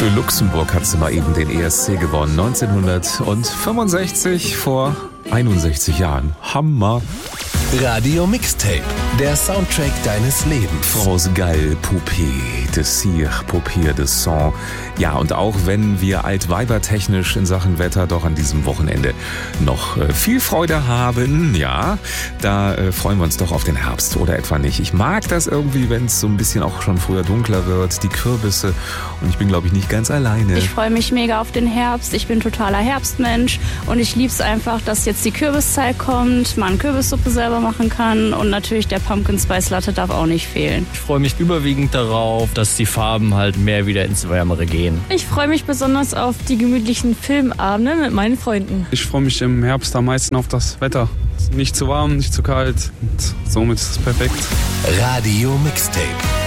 Für Luxemburg hat sie mal eben den ESC gewonnen. 1965, vor 61 Jahren. Hammer. Radio Mixtape, der Soundtrack deines Lebens. France Gall, Poupée de Cire, Poupée de Sang. Ja, und auch wenn wir altweibertechnisch in Sachen Wetter doch an diesem Wochenende noch viel Freude haben, ja, da freuen wir uns doch auf den Herbst oder etwa nicht. Ich mag das irgendwie, wenn es so ein bisschen auch schon früher dunkler wird, die Kürbisse, und ich bin, glaube ich, nicht ganz alleine. Ich freue mich mega auf den Herbst, ich bin totaler Herbstmensch und ich liebe es einfach, dass jetzt die Kürbiszeit kommt, man Kürbissuppe selber machen kann und natürlich der Pumpkin Spice Latte darf auch nicht fehlen. Ich freue mich überwiegend darauf, dass die Farben halt mehr wieder ins Wärmere gehen. Ich freue mich besonders auf die gemütlichen Filmabende mit meinen Freunden. Ich freue mich im Herbst am meisten auf das Wetter. Nicht zu warm, nicht zu kalt und somit ist es perfekt. Radio Mixtape.